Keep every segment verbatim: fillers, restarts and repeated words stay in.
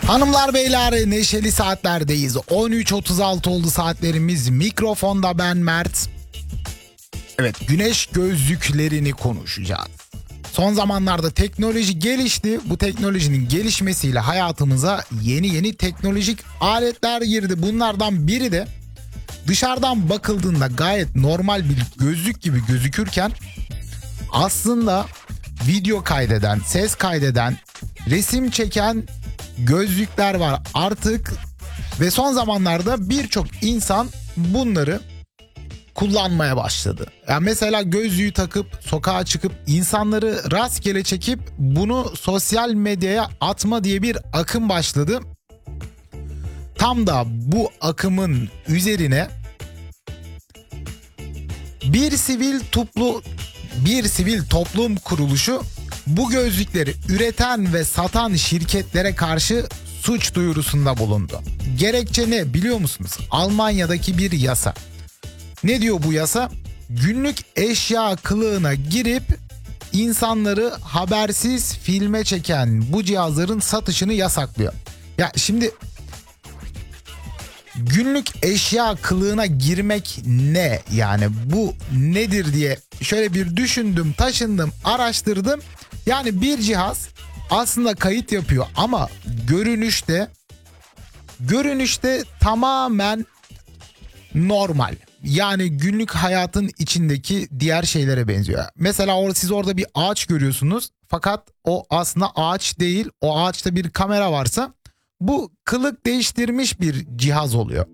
Hanımlar beyler, neşeli saatlerdeyiz. on üç otuz altı oldu saatlerimiz. Mikrofonda ben Mert. Evet, güneş gözlüklerini konuşacağız. Son zamanlarda teknoloji gelişti. Bu teknolojinin gelişmesiyle hayatımıza yeni yeni teknolojik aletler girdi. Bunlardan biri de dışarıdan bakıldığında gayet normal bir gözlük gibi gözükürken aslında video kaydeden, ses kaydeden, resim çeken gözlükler var artık ve son zamanlarda birçok insan bunları kullanmaya başladı. Yani mesela gözlüğü takıp sokağa çıkıp insanları rastgele çekip bunu sosyal medyaya atma diye bir akım başladı. Tam da bu akımın üzerine bir sivil toplu bir sivil toplum kuruluşu bu gözlükleri üreten ve satan şirketlere karşı suç duyurusunda bulundu. Gerekçe ne biliyor musunuz? Almanya'daki bir yasa. Ne diyor bu yasa? Günlük eşya kılığına girip insanları habersiz filme çeken bu cihazların satışını yasaklıyor. Ya şimdi günlük eşya kılığına girmek ne? Yani bu nedir diye şöyle bir düşündüm, taşındım, araştırdım. Yani bir cihaz aslında kayıt yapıyor ama görünüşte görünüşte tamamen normal. Yani günlük hayatın içindeki diğer şeylere benziyor. Mesela orada siz orada bir ağaç görüyorsunuz fakat o aslında ağaç değil. O ağaçta bir kamera varsa bu kılık değiştirmiş bir cihaz oluyor.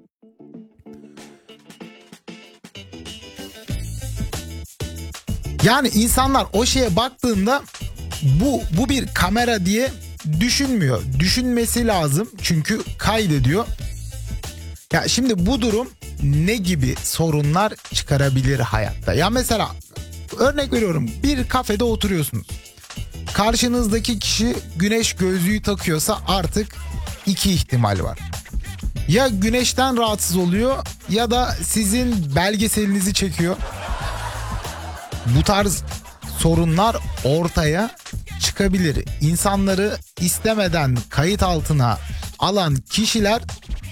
Yani insanlar o şeye baktığında bu bu bir kamera diye düşünmüyor. Düşünmesi lazım çünkü kaydediyor. Ya şimdi bu durum ne gibi sorunlar çıkarabilir hayatta? Ya mesela örnek veriyorum, bir kafede oturuyorsunuz. Karşınızdaki kişi güneş gözlüğü takıyorsa artık iki ihtimal var. Ya güneşten rahatsız oluyor ya da sizin belgeselinizi çekiyor. Bu tarz sorunlar ortaya çıkabilir. İnsanları istemeden kayıt altına alan kişiler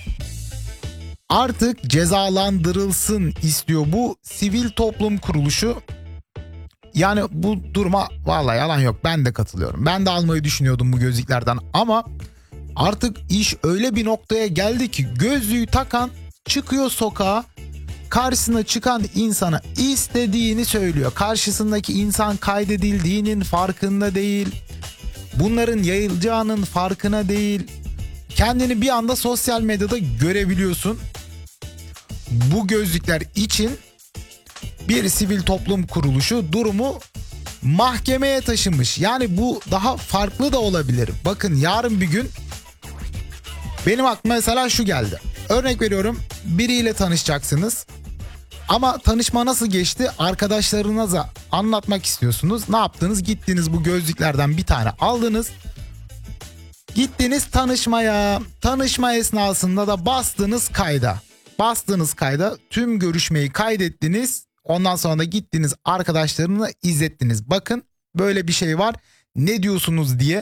artık cezalandırılsın istiyor bu sivil toplum kuruluşu. Yani bu duruma vallahi yalan yok, ben de katılıyorum. Ben de almayı düşünüyordum bu gözlüklerden ama artık iş öyle bir noktaya geldi ki gözlüğü takan çıkıyor sokağa, karşısına çıkan insana istediğini söylüyor. Karşısındaki insan kaydedildiğinin farkında değil. Bunların yayılacağının farkına değil. Kendini bir anda sosyal medyada görebiliyorsun. Bu gözlükler için bir sivil toplum kuruluşu durumu mahkemeye taşımış. Yani bu daha farklı da olabilir. Bakın yarın bir gün benim aklıma mesela şu geldi. Örnek veriyorum, biriyle tanışacaksınız. Ama tanışma nasıl geçti? Arkadaşlarınıza anlatmak istiyorsunuz. Ne yaptınız? Gittiniz bu gözlüklerden bir tane aldınız. Gittiniz tanışmaya. Tanışma esnasında da bastınız kayda. Bastınız kayda. Tüm görüşmeyi kaydettiniz. Ondan sonra da gittiniz arkadaşlarına izlettiniz. Bakın böyle bir şey var. Ne diyorsunuz diye.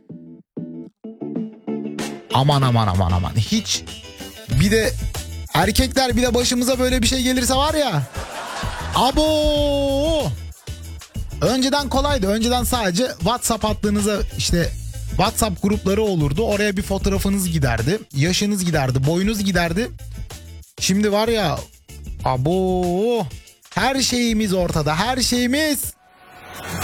Aman aman aman aman. Hiç. Bir de erkekler, bir de başımıza böyle bir şey gelirse var ya. Abo. Önceden kolaydı. Önceden sadece WhatsApp hattınıza işte WhatsApp grupları olurdu. Oraya bir fotoğrafınız giderdi. Yaşınız giderdi. Boyunuz giderdi. Şimdi var ya. Abo. Her şeyimiz ortada. Her şeyimiz.